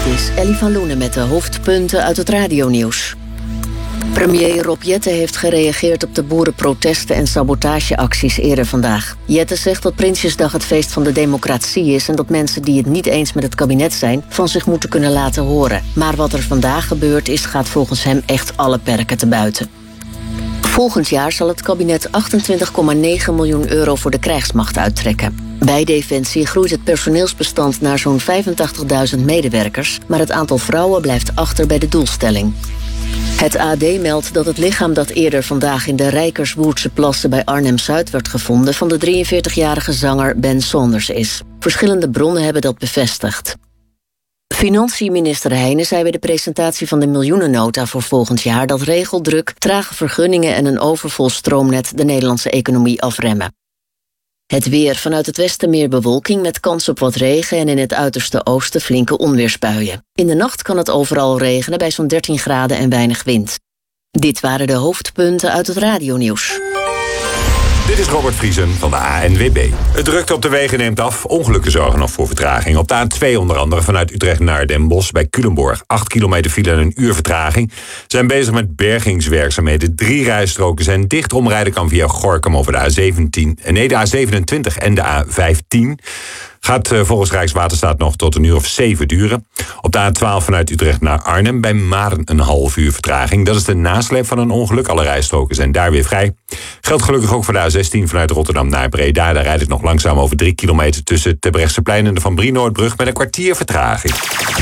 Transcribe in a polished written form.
Dit is Ellie van Loenen met de hoofdpunten uit het radionieuws. Premier Rob Jetten heeft gereageerd op de boerenprotesten en sabotageacties eerder vandaag. Jetten zegt dat Prinsjesdag het feest van de democratie is en dat mensen die het niet eens met het kabinet zijn van zich moeten kunnen laten horen. Maar wat er vandaag gebeurd is, gaat volgens hem echt alle perken te buiten. Volgend jaar zal het kabinet 28,9 miljoen euro voor de krijgsmacht uittrekken. Bij Defensie groeit het personeelsbestand naar zo'n 85.000 medewerkers, maar het aantal vrouwen blijft achter bij de doelstelling. Het AD meldt dat het lichaam dat eerder vandaag in de Rijkerswoerdse plassen bij Arnhem-Zuid werd gevonden van de 43-jarige zanger Ben Saunders is. Verschillende bronnen hebben dat bevestigd. Financiën-minister Heijnen zei bij de presentatie van de miljoenennota voor volgend jaar dat regeldruk, trage vergunningen en een overvol stroomnet de Nederlandse economie afremmen. Het weer: vanuit het westen meer bewolking met kans op wat regen en in het uiterste oosten flinke onweersbuien. In de nacht kan het overal regenen bij zo'n 13 graden en weinig wind. Dit waren de hoofdpunten uit het radionieuws. Dit is Robert Vriesen van de ANWB. Het drukte op de wegen neemt af. Ongelukken zorgen nog voor vertraging. Op de A2 onder andere vanuit Utrecht naar Den Bosch bij Culemborg. 8 kilometer file en een uur vertraging. Zijn bezig met bergingswerkzaamheden. 3 rijstroken zijn dicht. Omrijden kan via Gorinchem over de A27 en de A15. Gaat volgens Rijkswaterstaat nog tot een uur of 7 duren. Op de A12 vanuit Utrecht naar Arnhem bij Maren een half uur vertraging. Dat is de nasleep van een ongeluk. Alle rijstroken zijn daar weer vrij. Geldt gelukkig ook voor de A16 vanuit Rotterdam naar Breda. Daar rijd ik nog langzaam over 3 kilometer tussen Terbrechtseplein en de Van Brienoordbrug met een kwartier vertraging.